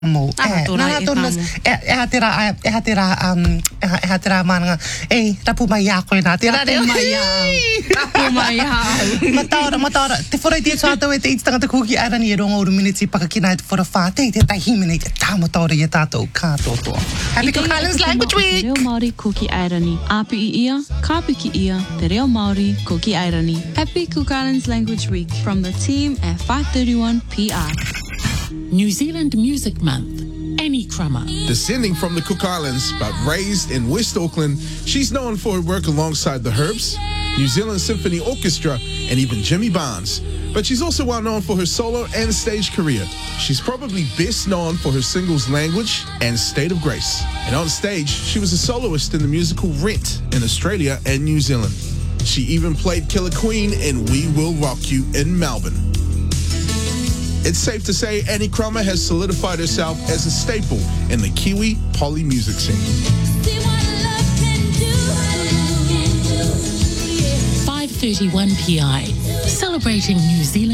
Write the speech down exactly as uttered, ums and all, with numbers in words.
mo Ah, eh tora na e tonas tamo. eh eh tira eh tira um eh tira mana eh tapu maya ko na tira Tapu maya. Tapu maya. Matora matora te fora te sata we te iets tanga te kuki ara ni rongo ru minutes paka kina te fora fa te te tahi minute ta matora ye tato ka toto Happy Cook Islands Language Week Te reo Māori Kuki Airani. Api i ia, kapiki ia, te reo Māori Kuki Airani. Happy Cook Islands Language Week from the team at five thirty-one P R. New Zealand Music Month. Annie Crummer. Descending from the Cook Islands, but raised in West Auckland, she's known for her work alongside the Herbs, New Zealand Symphony Orchestra, and even Jimmy Barnes. But she's also well known for her solo and stage career. She's probably best known for her singles Language and State of Grace. And on stage, she was a soloist in the musical Rent in Australia and New Zealand. She even played Killer Queen in We Will Rock You in Melbourne. It's safe to say Annie Crummer has solidified herself as a staple in the Kiwi poly music scene. five thirty-one P I. Celebrating New Zealand.